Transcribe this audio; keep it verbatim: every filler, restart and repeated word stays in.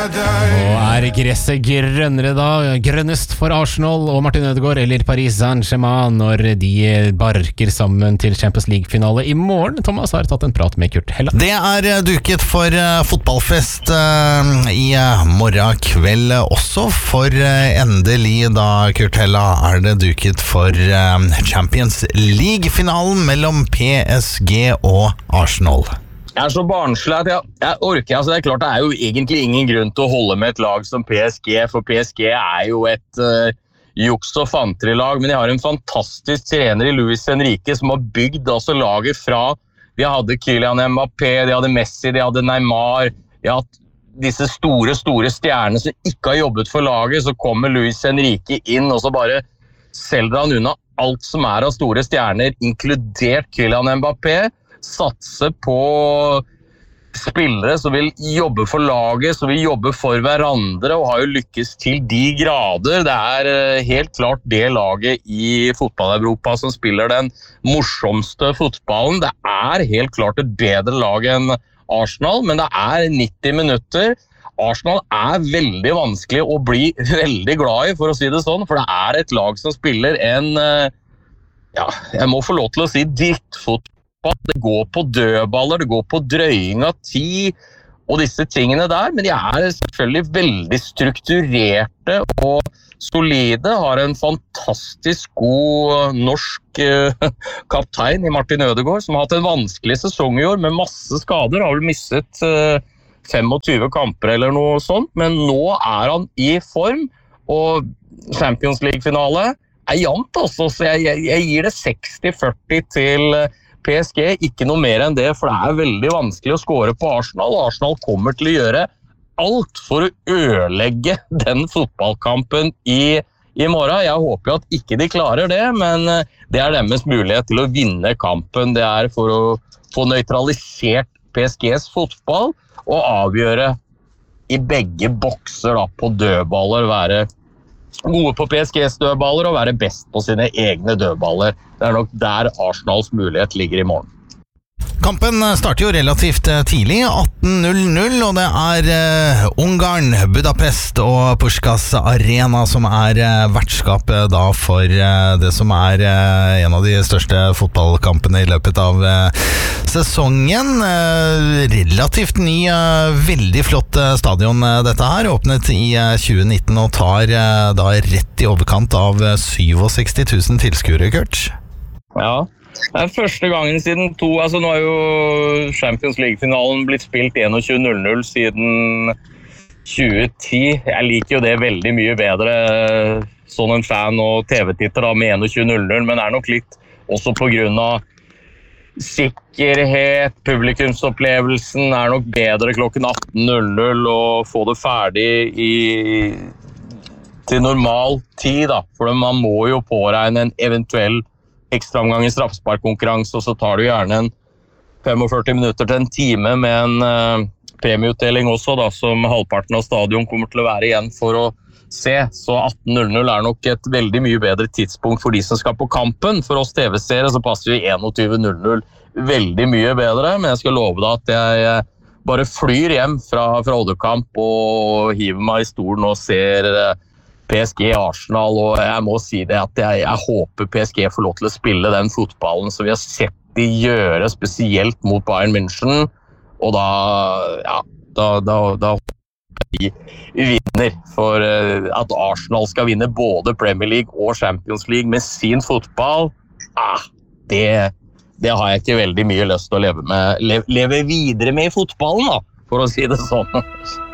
Og er gresset grønnere da, grønnest for Arsenal og Martin Ødegaard eller Paris Saint-Germain når de barker sammen til Champions League-finale i morgen? Thomas har tatt en prat med Kurt Hella. Det er duket for uh, fotballfest uh, i uh, morgen kveld også, for uh, endelig da, Kurt Hella, er det duket for uh, Champions League-finalen mellom P S G og Arsenal. Jeg er så barnslig at jeg, jeg orker, altså det er klart det er jo egentlig ingen grunn til å holde med et lag som P S G, for P S G er jo et uh, juks- og fanteri-lag, men de har en fantastisk trener i Luis Enrique som har bygd altså laget fra, de hadde Kylian Mbappé, de hadde Messi, de hadde Neymar, de hadde disse store, store stjernene som ikke har jobbet for laget, så kommer Luis Enrique inn og så bare selger han unna alt som er av store stjerner, inkludert Kylian Mbappé, satse på spillere som vil jobbe for laget, som vil jobbe for hverandre og har jo lykkes til de grader. Det er helt klart det laget i fotball-Europa som spiller den morsomste fotballen. Det er helt klart et bedre lag enn Arsenal, men det er nitti minutter. Arsenal er veldig vanskelig å bli veldig glad i, for å si det sånn, for det er et lag som spiller en, ja, jeg må få lov til å si drittfotball. Det går på dødballer, det går på drøying av tid og disse tingene der, men de er selvfølgelig veldig strukturerte og solide, har en fantastisk god norsk uh, kaptein i Martin Ødegaard, som har hatt en vanskelig sesong i år med masse skader, har vel mistet uh, tjuefem kamper eller noe sånt, men nå er han i form, og Champions League-finale er jevnt også, så jeg, jeg, jeg gir det seksti førti til uh, P S G, ikke noe mer enn det, for det er veldig vanskelig å score på Arsenal, og Arsenal kommer til å gjøre alt for å ødelegge den fotballkampen i, i morgen. Jeg håper jo at ikke de klarer det, men det er deres mulighet til å vinne kampen. Det er for å få nøytralisert P S G's fotball og avgjøre i begge bokser da, på dødballer, være gode på P S G's dødballer og være best på sine egne dødballer. Det er nok der Arsenals mulighet ligger i morgen. Kampen starter jo relativt tidlig, atten null null, og det er uh, Ungarn, Budapest og Puskás Arena som er uh, vertskapet da for uh, det som er uh, en av de største fotballkampene i løpet av uh, sesongen. Uh, relativt ny, uh, veldig flott uh, stadion uh, dette her, åpnet i uh, tjue nitten og tar uh, da rett i overkant av uh, sekstisju tusen tilskuere, Kurt. Ja, det er første gangen siden to, altså nå har jo Champions League-finalen blitt spilt tjueen null null siden tjue ti. Jeg liker jo det veldig mye bedre som en fan og T V-titter da med tjueen null null, men det er nok litt også på grunn av sikkerhet, publikumsopplevelsen er nok bedre klokken atten null null og få det ferdig i, til normal tid da, for man må jo påregne en eventuell ekstraomgang i straffesparkkonkurranse, og så tar du gjerne en førtifem minutter til en time med en uh, premieutdeling også, da, som halvparten av stadion kommer til å være igjen for å se. Så atten null null er nok et veldig mye bedre tidspunkt for de som skal på kampen. For oss T V-seere så passer jo tjueen null null veldig mye bedre, men jeg skal love deg at jeg bare flyr hjem fra, fra Odderkamp og hiver meg i stolen og ser uh, P S G Arsenal, og jeg må si det at jeg, jeg håper P S G får lov til å spille den fotballen som vi har sett de gjøre, spesielt mot Bayern München, og da, ja, da, da, da vi vinner, for at Arsenal skal vinne både Premier League og Champions League med sin fotball, ah, det, det har jeg ikke veldig mye lyst til å leve, med, leve, leve videre med i fotballen da, for å si det sånn.